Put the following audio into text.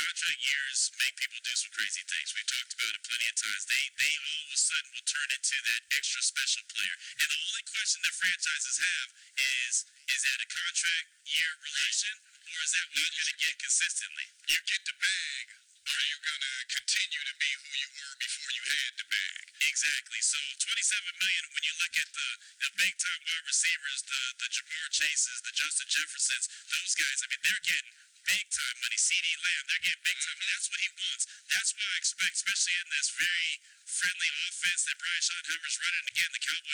contract years make people do some crazy things. We've talked about it plenty of times. They all of a sudden will turn into that extra special player. And the only question that franchises have is that a contract year relation, or is that what you're going to get consistently? You get the bag, or are you going to continue to be who you were before you had the bag? Exactly. So $27 million. When you look at the big time wide receivers, the Jamar Chases, the Justin Jeffersons, those guys. I mean, they're getting big time money. CD Lamb, they're getting big time money. That's what he wants. That's what I expect, especially in this very friendly offense that Brian Schottenheimer's running. Again, the Cowboys